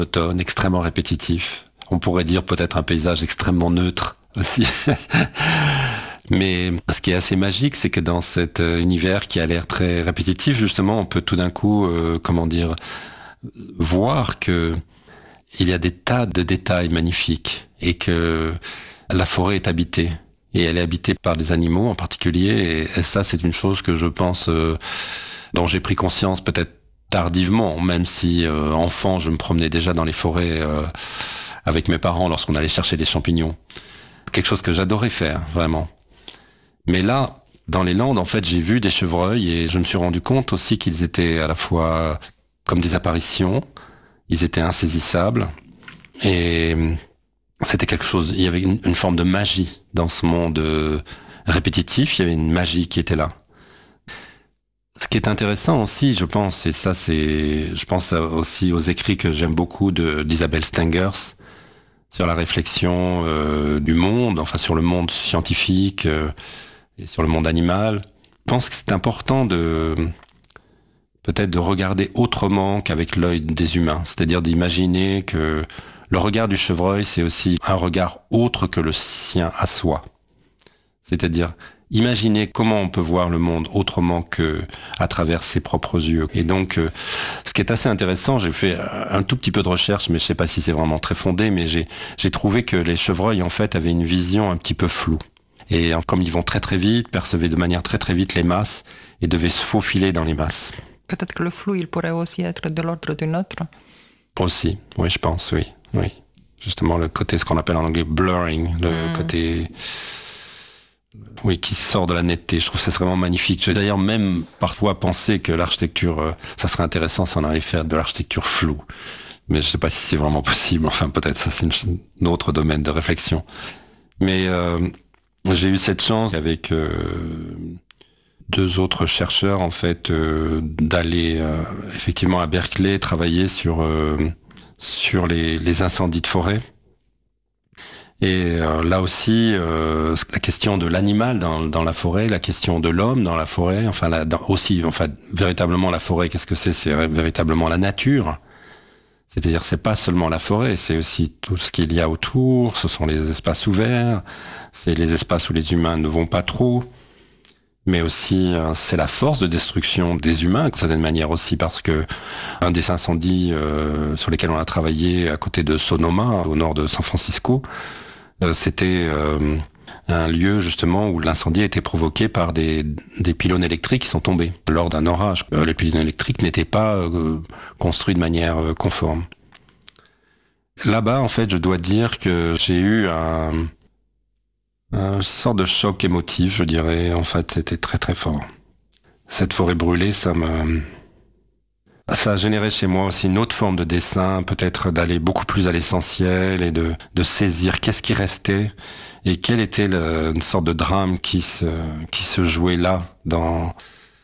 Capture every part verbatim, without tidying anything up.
monotone, extrêmement répétitif. On pourrait dire peut-être un paysage extrêmement neutre aussi. Mais ce qui est assez magique, c'est que dans cet univers qui a l'air très répétitif, justement, on peut tout d'un coup, euh, comment dire, voir que il y a des tas de détails magnifiques et que la forêt est habitée. Et elle est habitée par des animaux en particulier. Et, et ça, c'est une chose que je pense, euh, dont j'ai pris conscience peut-être tardivement, même si euh, enfant, je me promenais déjà dans les forêts euh, avec mes parents lorsqu'on allait chercher des champignons. Quelque chose que j'adorais faire, vraiment. Mais là, dans les Landes, en fait, j'ai vu des chevreuils et je me suis rendu compte aussi qu'ils étaient à la fois comme des apparitions, ils étaient insaisissables et c'était quelque chose, il y avait une, une forme de magie dans ce monde euh, répétitif, il y avait une magie qui était là. Ce qui est intéressant aussi, je pense, et ça c'est, je pense aussi aux écrits que j'aime beaucoup de, d'Isabelle Stengers sur la réflexion euh, du monde, enfin sur le monde scientifique euh, et sur le monde animal. Je pense que c'est important de peut-être de regarder autrement qu'avec l'œil des humains, c'est-à-dire d'imaginer que le regard du chevreuil, c'est aussi un regard autre que le sien à soi. C'est-à-dire imaginer comment on peut voir le monde autrement que à travers ses propres yeux. Et donc, euh, ce qui est assez intéressant, j'ai fait un tout petit peu de recherche, mais je sais pas si c'est vraiment très fondé, mais j'ai, j'ai trouvé que les chevreuils, en fait, avaient une vision un petit peu floue. Et comme ils vont très très vite, percevaient de manière très très vite les masses et devaient se faufiler dans les masses. Peut-être que le flou, il pourrait aussi être de l'ordre du nôtre. Aussi, oui, je pense, oui, oui. Justement, le côté, ce qu'on appelle en anglais blurring, le mmh. côté... Oui, qui sort de la netteté. Je trouve que ça serait vraiment magnifique. J'ai d'ailleurs même parfois pensé que l'architecture, euh, ça serait intéressant si on arrive à faire de l'architecture floue. Mais je sais pas si c'est vraiment possible. Enfin, peut-être ça, c'est une, un autre domaine de réflexion. Mais euh, j'ai eu cette chance avec euh, deux autres chercheurs, en fait, euh, d'aller euh, effectivement à Berkeley travailler sur, euh, sur les, les incendies de forêt. Et euh, là aussi, euh, la question de l'animal dans, dans la forêt, la question de l'homme dans la forêt, enfin la, dans, aussi, enfin véritablement la forêt, qu'est-ce que c'est ? C'est véritablement la nature. C'est-à-dire, c'est pas seulement la forêt, c'est aussi tout ce qu'il y a autour. Ce sont les espaces ouverts, c'est les espaces où les humains ne vont pas trop, mais aussi euh, c'est la force de destruction des humains, d'une certaine manière aussi, parce que un des incendies euh, sur lesquels on a travaillé à côté de Sonoma, au nord de San Francisco. C'était euh, un lieu justement où l'incendie a été provoqué par des, des pylônes électriques qui sont tombés lors d'un orage. Euh, les pylônes électriques n'étaient pas euh, construits de manière euh, conforme. Là-bas, en fait, je dois dire que j'ai eu un, un sorte de choc émotif, je dirais. En fait, c'était très très fort. Cette forêt brûlée, ça me... Ça a généré chez moi aussi une autre forme de dessin, peut-être d'aller beaucoup plus à l'essentiel et de, de saisir qu'est-ce qui restait et quel était le, une sorte de drame qui se, qui se jouait là dans,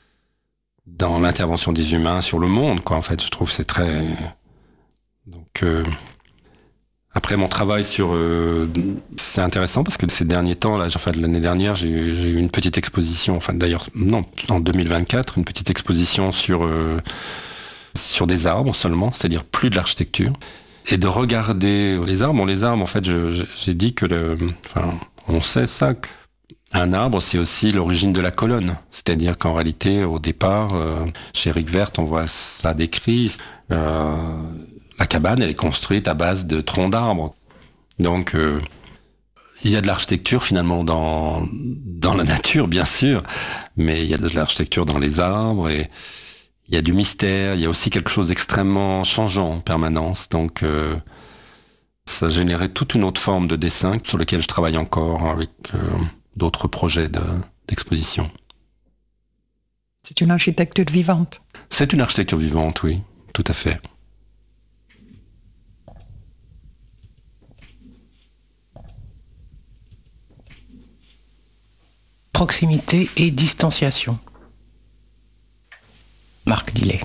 dans l'intervention des humains sur le monde, quoi. En fait, je trouve que c'est très... Donc, euh... après mon travail sur... Euh... C'est intéressant parce que ces derniers temps, là, enfin, l'année dernière, j'ai, j'ai eu une petite exposition, enfin d'ailleurs, non, en deux mille vingt-quatre, une petite exposition sur... Euh... sur des arbres seulement, c'est-à-dire plus de l'architecture, et de regarder les arbres. Bon, les arbres, en fait, je, je, j'ai dit que, le, enfin, on sait ça, qu'un arbre, c'est aussi l'origine de la colonne. C'est-à-dire qu'en réalité, au départ, euh, chez Eric Werth, on voit ça décrit. Euh, la cabane, elle est construite à base de troncs d'arbres. Donc, euh, il y a de l'architecture finalement dans dans la nature, bien sûr, mais il y a de l'architecture dans les arbres et il y a du mystère, il y a aussi quelque chose d'extrêmement changeant en permanence. Donc, euh, ça générait toute une autre forme de dessin sur lequel je travaille encore avec euh, d'autres projets de, d'exposition. C'est une architecture vivante. C'est une architecture vivante, oui, tout à fait. Proximité et distanciation. Marc Dillet.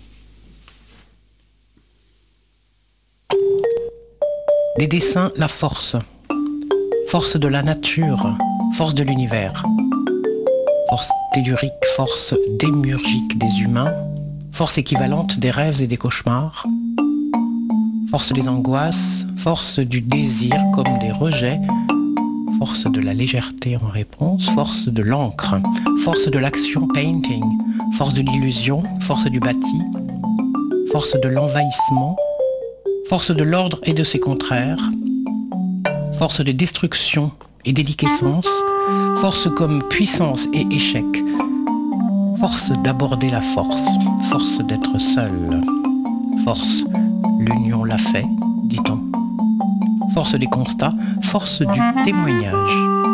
Des dessins, la force. Force de la nature, force de l'univers. Force tellurique, force démiurgique des humains. Force équivalente des rêves et des cauchemars. Force des angoisses, force du désir comme des rejets, force de la légèreté en réponse, force de l'encre, force de l'action painting, force de l'illusion, force du bâti, force de l'envahissement, force de l'ordre et de ses contraires, force de destruction et déliquescence, force comme puissance et échec, force d'aborder la force, force d'être seul, force, l'union l'a fait, dit-on, force des constats, force du témoignage.